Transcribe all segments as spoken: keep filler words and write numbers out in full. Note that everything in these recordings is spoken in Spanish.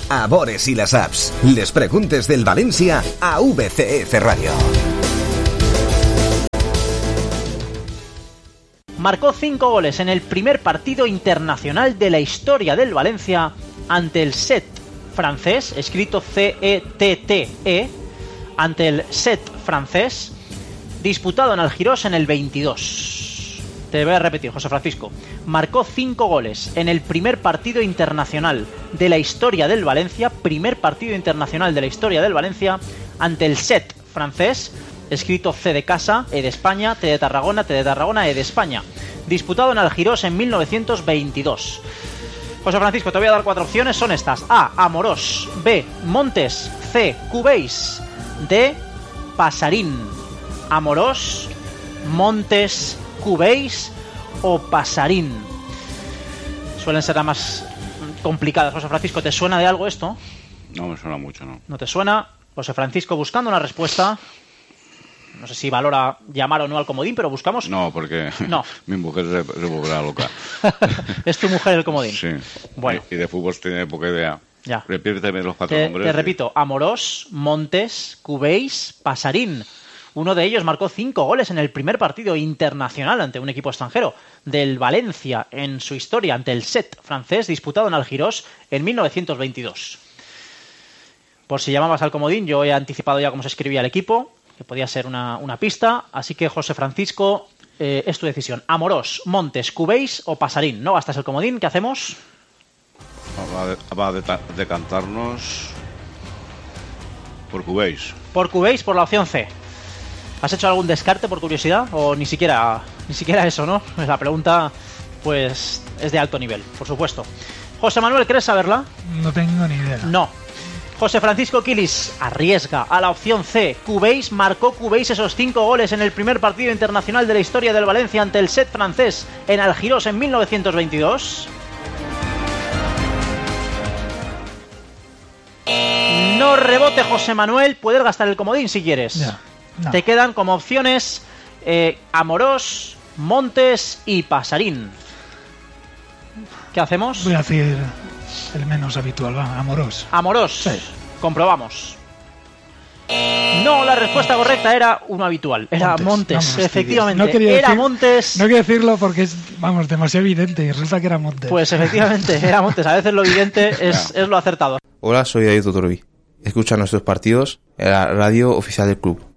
a Bores i les Apps. Les preguntes del València a V C F Radio. Marcó cinco goles en el primer partido internacional de la historia del Valencia ante el Set francés, escrito C E T T E, ante el Set francés, disputado en Algirós en el veintidós. Te voy a repetir, José Francisco. Marcó cinco goles en el primer partido internacional de la historia del Valencia, primer partido internacional de la historia del Valencia, ante el Set francés, escrito C de casa, E de España, T de Tarragona, T de Tarragona, E de España, disputado en Algirós en mil novecientos veintidós. José Francisco, te voy a dar cuatro opciones, son estas: A, Amorós; B, Montes; C, Cubéis; D, Pasarín. Amorós, Montes, Cubéis o Pasarín. Suelen ser las más complicadas. José Francisco, ¿te suena de algo esto? No me suena mucho, ¿no? ¿No te suena? José Francisco, buscando una respuesta. No sé si valora llamar o no al comodín, pero buscamos... No, porque no. Mi mujer se, se volverá loca. ¿Es tu mujer el comodín? Sí. Bueno. Y de fútbol tiene poca idea. Ya. Repíteme los cuatro te, nombres. Te repito, Amorós, Montes, Cubéis, Pasarín. Uno de ellos marcó cinco goles en el primer partido internacional ante un equipo extranjero del Valencia en su historia ante el Set francés, disputado en Algirós en mil novecientos veintidós. Por si llamabas al comodín, yo he anticipado ya cómo se escribía el equipo, que podía ser una, una pista, así que José Francisco, eh, es tu decisión. Amorós, Montes, Cubéis o Pasarín. ¿No gastas el comodín? ¿Qué hacemos? Va a decantarnos por Cubéis. Por Cubéis, por la opción C. ¿Has hecho algún descarte por curiosidad? O ni siquiera ni siquiera eso, ¿no? La pregunta, pues, es de alto nivel, por supuesto. José Manuel, ¿quieres saberla? No tengo ni idea. No. José Francisco Quilis arriesga a la opción C. Cubéis, marcó Cubéis esos cinco goles en el primer partido internacional de la historia del Valencia ante el Set francés en Algirós en mil novecientos veintidós. No rebote, José Manuel. Puedes gastar el comodín si quieres. Ya, no. Te quedan como opciones eh, Amorós, Montes y Pasarín. ¿Qué hacemos? Voy a decir el menos habitual, va, Amorós. Amorós. Sí. Comprobamos. No, la respuesta correcta era uno habitual. Era Montes. Montes, Vamos, efectivamente. no quería era decir, Montes. No quiero decirlo porque es, vamos, demasiado evidente y resulta que era Montes. Pues efectivamente, era Montes. A veces lo evidente es, es lo acertado. Hola, soy David Totorbi. Escucha nuestros partidos en la radio oficial del club.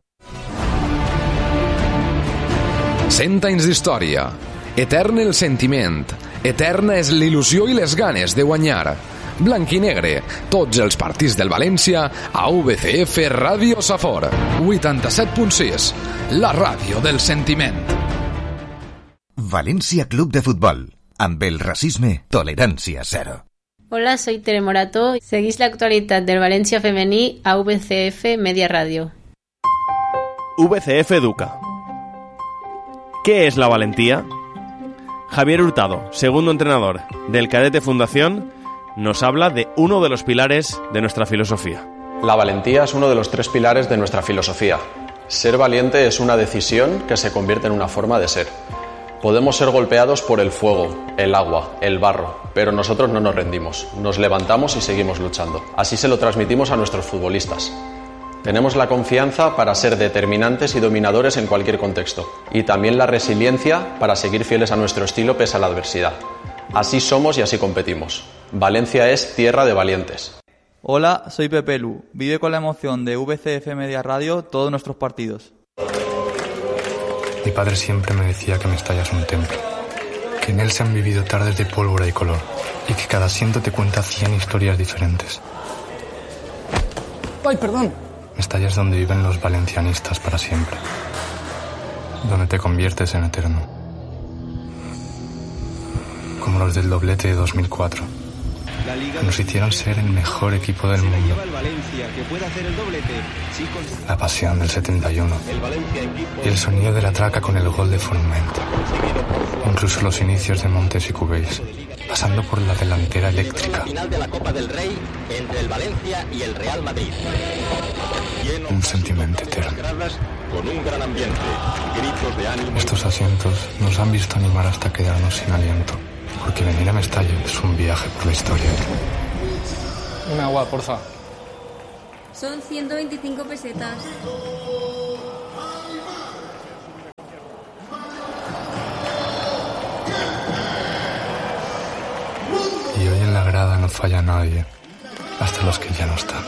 Cent anys d'història. Etern el sentiment. Eterna és l'il·lusió i les ganes de guanyar. Blanc i negre, tots els partits del València a V C F Ràdio Safor. vuitanta-set punt sis, la ràdio del sentiment. València Club de Futbol. Amb el racisme, tolerància zero. Hola, soy Tere Morató. Seguís la actualidad del Valencia femení a V C F Media Radio. V C F Educa. ¿Qué es la valentía? Javier Hurtado, segundo entrenador del Cadete Fundación, nos habla de uno de los pilares de nuestra filosofía. La valentía es uno de los tres pilares de nuestra filosofía. Ser valiente es una decisión que se convierte en una forma de ser. Podemos ser golpeados por el fuego, el agua, el barro, pero nosotros no nos rendimos, nos levantamos y seguimos luchando. Así se lo transmitimos a nuestros futbolistas. Tenemos la confianza para ser determinantes y dominadores en cualquier contexto, y también la resiliencia para seguir fieles a nuestro estilo pese a la adversidad. Así somos y así competimos. Valencia es tierra de valientes. Hola, soy Pepe Lu. Vive con la emoción de V C F Media Radio todos nuestros partidos. Mi padre siempre me decía que Mestalla es un templo, que en él se han vivido tardes de pólvora y color, y que cada asiento te cuenta cien historias diferentes. ¡Ay, perdón! Mestalla es donde viven los valencianistas para siempre, donde te conviertes en eterno, como los del doblete de dos mil cuatro. Nos hicieron ser el mejor equipo del mundo. La pasión del setenta y uno y el sonido de la traca con el gol de Forment. Incluso los inicios de Montes y Cubéis, pasando por la delantera eléctrica. Un sentimiento eterno. Estos asientos nos han visto animar hasta quedarnos sin aliento. Porque venir a Mestalla es un viaje por la historia. Un agua, porfa. Son ciento veinticinco pesetas. Y hoy en la grada no falla nadie, hasta los que ya no están.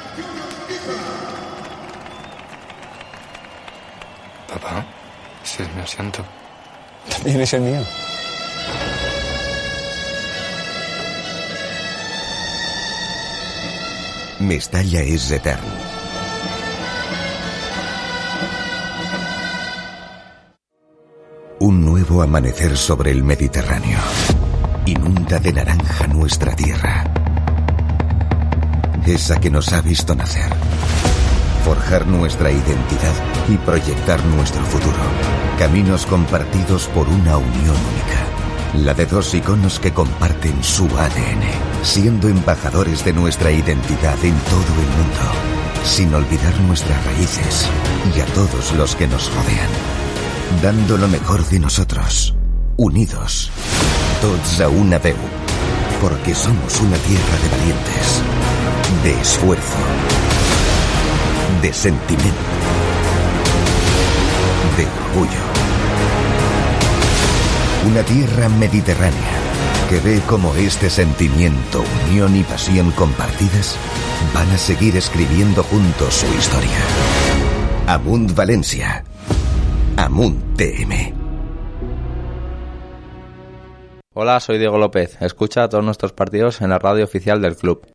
Papá, ese es mi asiento. También es el mío. Mestalla es eterno. Un nuevo amanecer sobre el Mediterráneo. Inunda de naranja nuestra tierra. Esa que nos ha visto nacer. Forjar nuestra identidad y proyectar nuestro futuro. Caminos compartidos por una unión única. La de dos iconos que comparten su A D N, siendo embajadores de nuestra identidad en todo el mundo, sin olvidar nuestras raíces y a todos los que nos rodean. Dando lo mejor de nosotros, unidos, tots a una veu, porque somos una tierra de valientes, de esfuerzo, de sentimiento, de orgullo. Una tierra mediterránea que ve cómo este sentimiento, unión y pasión compartidas van a seguir escribiendo juntos su historia. Amunt Valencia. Amunt T M. Hola, soy Diego López. Escucha todos nuestros partidos en la radio oficial del club.